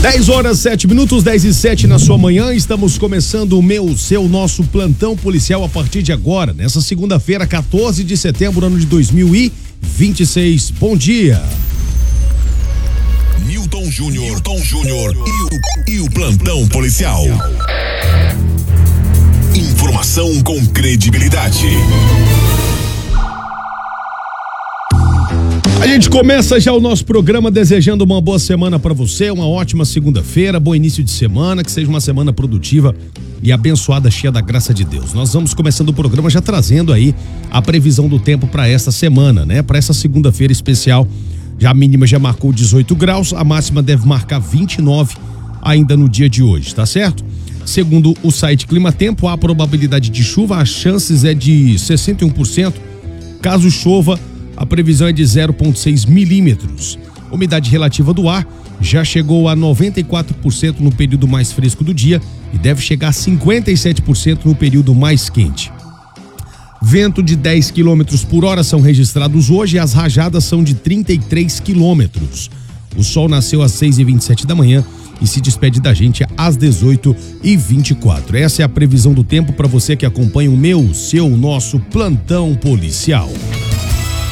10h07, 10h07 na sua manhã, estamos começando o nosso plantão policial a partir de agora, nessa segunda-feira, 14 de setembro, ano de 2026. Bom dia. Newton Júnior e o plantão policial. Informação com credibilidade. A gente começa já o nosso programa desejando uma boa semana para você, uma ótima segunda-feira, bom início de semana, que seja uma semana produtiva e abençoada, cheia da graça de Deus. Nós vamos começando o programa já trazendo aí a previsão do tempo para esta semana, né? Para essa segunda-feira especial, já a mínima já marcou 18 graus, a máxima deve marcar 29 ainda no dia de hoje, tá certo? Segundo o site Clima Tempo, a probabilidade de chuva, as chances é de 61%, caso chova, a previsão é de 0,6 milímetros. Umidade relativa do ar já chegou a 94% no período mais fresco do dia e deve chegar a 57% no período mais quente. Vento de 10 km por hora são registrados hoje e as rajadas são de 33 km. O sol nasceu às 6h27 da manhã e se despede da gente às 18h24. Essa é a previsão do tempo para você que acompanha o nosso plantão policial.